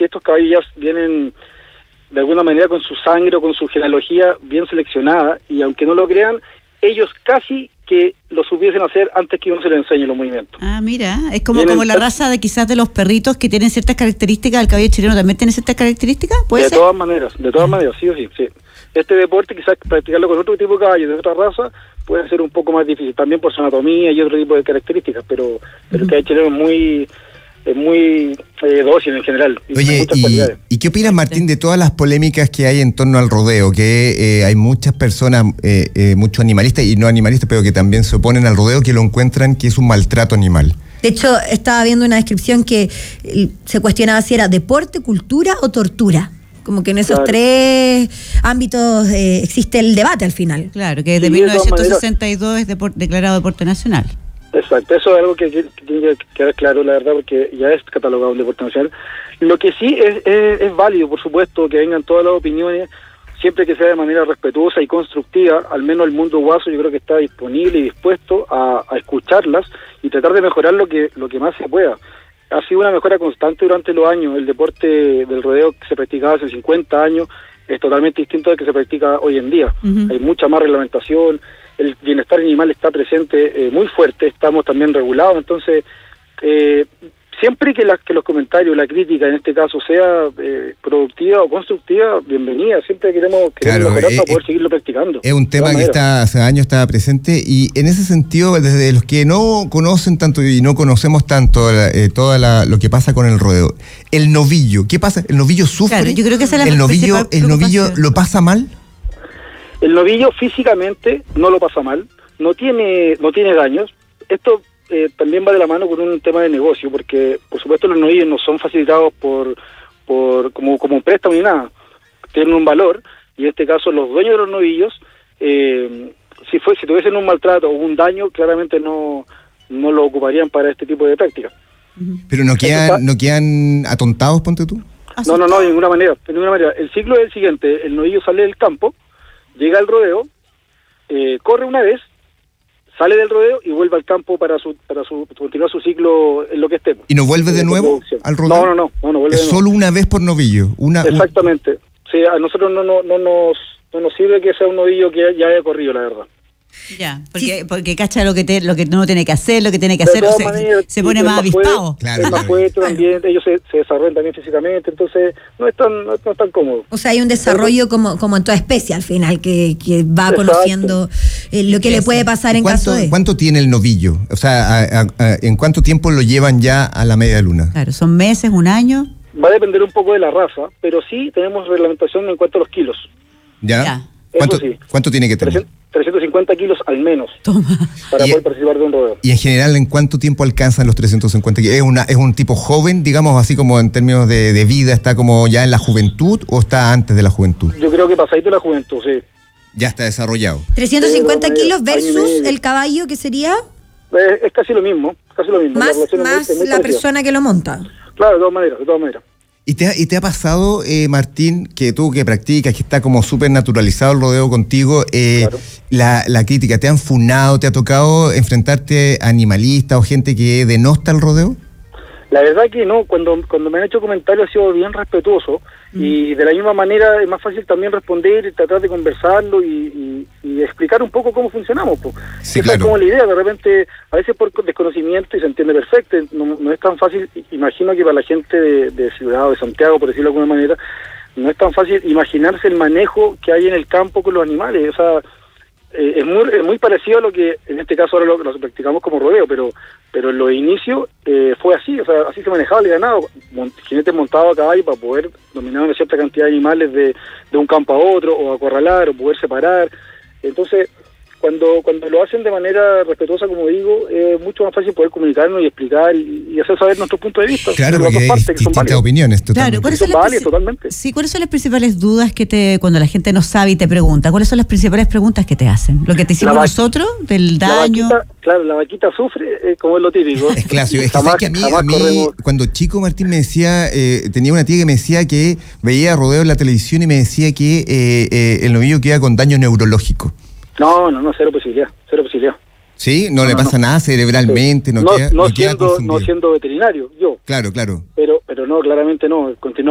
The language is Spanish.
que estos caballos ya vienen de alguna manera con su sangre o con su genealogía bien seleccionada, y aunque no lo crean, ellos casi que lo supiesen hacer antes que uno se les enseñe los movimientos. Ah, mira, es como la raza de quizás de los perritos que tienen ciertas características. ¿El caballo chileno también tiene ciertas características? ¿Puede ser? De todas maneras, sí o sí, sí. Este deporte, quizás practicarlo con otro tipo de caballo de otra raza, puede ser un poco más difícil, también por su anatomía y otro tipo de características, pero el caballo chileno es muy dócil en general. Oye, ¿y qué opinas, Martín, de todas las polémicas que hay en torno al rodeo? Que hay muchas personas, muchos animalistas y no animalistas, pero que también se oponen al rodeo, que lo encuentran que es un maltrato animal. De hecho, estaba viendo una descripción que se cuestionaba si era deporte, cultura o tortura. Como que en esos tres ámbitos existe el debate al final. Claro, que desde 1962 es declarado deporte nacional. Exacto, eso es algo que tiene que quedar claro, la verdad, porque ya es catalogado un deporte nacional. Lo que sí es válido, por supuesto, que vengan todas las opiniones, siempre que sea de manera respetuosa y constructiva. Al menos el mundo guaso yo creo que está disponible y dispuesto a escucharlas y tratar de mejorar lo que más se pueda. Ha sido una mejora constante durante los años. El deporte del rodeo que se practicaba hace 50 años es totalmente distinto al que se practica hoy en día. Hay mucha más reglamentación, el bienestar animal está presente muy fuerte, estamos también regulados, entonces siempre que los comentarios, la crítica en este caso sea productiva o constructiva, bienvenida, siempre queremos mejorar para poder seguirlo practicando. Es un tema que hace años estaba presente, y en ese sentido, desde los que no conocen tanto y no conocemos tanto lo que pasa con el rodeo, el novillo, ¿qué pasa? ¿El novillo sufre? Claro, yo creo que esa es ¿El novillo lo pasa mal? El novillo físicamente no lo pasa mal, no tiene daños. Esto también va de la mano con un tema de negocio, porque por supuesto los novillos no son facilitados como un préstamo ni nada, tienen un valor, y en este caso los dueños de los novillos, si tuviesen un maltrato o un daño, claramente no lo ocuparían para este tipo de prácticas. Pero no quedan atontados, ponte tú. No, de ninguna manera. El ciclo es el siguiente: el novillo sale del campo, llega al rodeo, corre una vez, sale del rodeo y vuelve al campo para continuar su ciclo en lo que esté. ¿Y no vuelve de nuevo al rodeo? No vuelve. Es solo una vez por novillo. Exactamente. Sí, a nosotros no nos sirve que sea un novillo que ya haya corrido, la verdad. Ya, porque cacha lo que no tiene que hacer, se pone más avispado. Claro, más fuerte también, ellos se desarrollan también físicamente, entonces no es tan cómodo. O sea, hay un desarrollo como en toda especie al final, que va conociendo lo que le puede pasar en caso de... ¿Cuánto tiene el novillo? O sea, ¿en cuánto tiempo lo llevan ya a la media luna? Claro, ¿son meses, un año? Va a depender un poco de la raza, pero sí tenemos reglamentación en cuanto a los kilos. ¿Ya? Sí. ¿Cuánto tiene que tener? 350 kilos al menos. Toma. Para poder participar de un rodeo. Y en general, ¿en cuánto tiempo alcanzan los 350 kilos? ¿Es un tipo joven, digamos, así como en términos de vida, está como ya en la juventud o está antes de la juventud? Yo creo que pasadito de la juventud, sí. Ya está desarrollado. 350 kilos versus el caballo, ¿qué sería? Es casi lo mismo. Más la persona que lo monta. Claro, de todas maneras. ¿Y te ha pasado, Martín, que tú que practicas, que está como súper naturalizado el rodeo contigo, claro, la crítica, te han funado, te ha tocado enfrentarte a animalistas o gente que denosta el rodeo? La verdad que no, cuando me han hecho comentarios ha sido bien respetuoso, y de la misma manera es más fácil también responder y tratar de conversarlo y explicar un poco cómo funcionamos. Sí, esa claro. Es como la idea, de repente, a veces por desconocimiento, y se entiende perfecto, no es tan fácil. Imagino que para la gente de Ciudad o de Santiago, por decirlo de alguna manera, no es tan fácil imaginarse el manejo que hay en el campo con los animales. O sea, es muy parecido a lo que en este caso ahora lo practicamos como rodeo, pero en los inicios fue así, o sea, así se manejaba el ganado, jinetes montados a caballo para poder dominar una cierta cantidad de animales de un campo a otro, o acorralar, o poder separar. Entonces, cuando lo hacen de manera respetuosa, como digo, es mucho más fácil poder comunicarnos y explicar y hacer saber nuestro punto de vista. Claro, porque hay distintas opiniones. Claro, ¿cuáles son totalmente. Sí, ¿cuáles son las principales dudas cuando la gente no sabe y te pregunta? ¿Cuáles son las principales preguntas que te hacen? ¿Lo que te hicimos nosotros, del daño? La vaquita sufre, como es lo típico. Es clásico. Es que sabes que a mí cuando chico, Martín me decía, tenía una tía que me decía que veía rodeo en la televisión y me decía que el novillo queda con daño neurológico. No, cero posibilidad. ¿Sí? ¿No le pasa nada cerebralmente? No siendo veterinario, yo. Claro. Pero no, claramente no. Continúa